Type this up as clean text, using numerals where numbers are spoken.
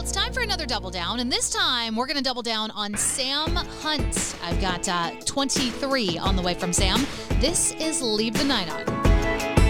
it's time for another double down, and this time we're going to double down on Sam Hunt. I've got 23 on the way from Sam. This is Leave the Night On.